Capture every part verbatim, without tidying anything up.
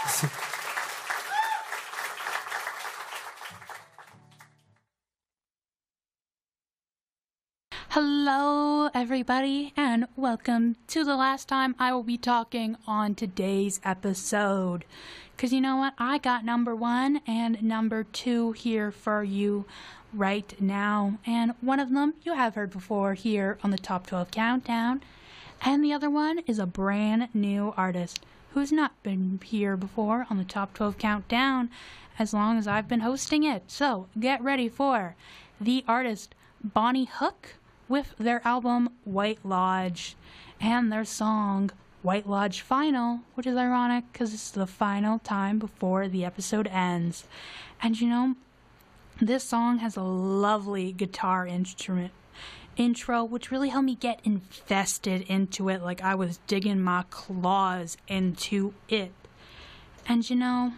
Hello everybody, and welcome to the last time I will be talking on today's episode. Because you know what, I got number one and number two here for you right now, and one of them you have heard before here on the Top twelve Countdown, and the other one is a brand new artist who's not been here before on the Top twelve Countdown as long as I've been hosting it. So get ready for the artist Bonnie Hook with their album White Lodge and their song White Lodge Final, which is ironic because it's the final time before the episode ends. And you know, this song has a lovely guitar instrument intro, which really helped me get invested into it, like I was digging my claws into it. And you know,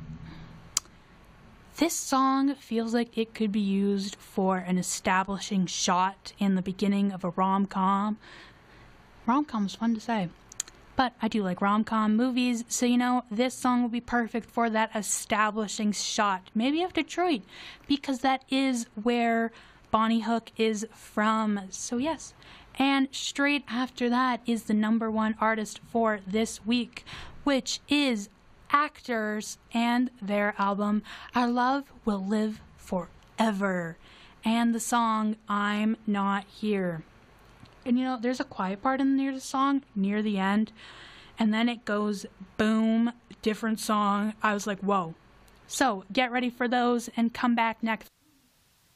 this song feels like it could be used for an establishing shot in the beginning of a rom-com. Rom-com is fun to say, but I do like rom-com movies, so you know, this song will be perfect for that establishing shot, maybe of Detroit, because that is where Bonnie Hook is from, so yes. And straight after that is the number one artist for this week, which is Actors and their album Our Love Will Live Forever, and the song I'm Not Here. And you know, there's a quiet part in near the song near the end, and then it goes boom, different song. I was like, whoa. So get ready for those and come back next